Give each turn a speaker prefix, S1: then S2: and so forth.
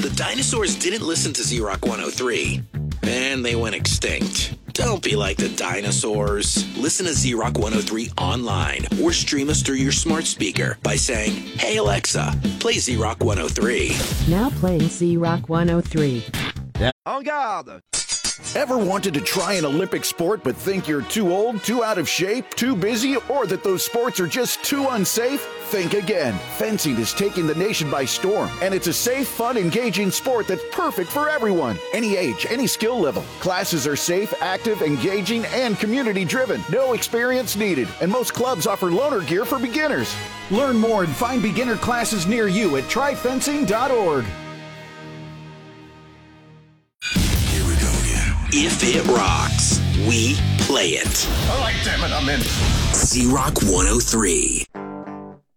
S1: The dinosaurs didn't listen to Z-Rock 103, and they went extinct. Don't be like the dinosaurs. Listen to Z-Rock 103 online or stream us through your smart speaker by saying, "Hey Alexa, play Z-Rock 103.
S2: Now playing Z-Rock 103.
S3: En garde!
S4: Ever wanted to try an Olympic sport but think you're too old, too out of shape, too busy, or that those sports are just too unsafe? Think again. Fencing is taking the nation by storm, and it's a safe, fun, engaging sport that's perfect for everyone. Any age, any skill level. Classes are safe, active, engaging, and community-driven. No experience needed, and most clubs offer loaner gear for beginners. Learn more and find beginner classes near you at tryfencing.org.
S1: If it rocks, we play it.
S3: All right, damn it, I'm in.
S1: Z-Rock 103.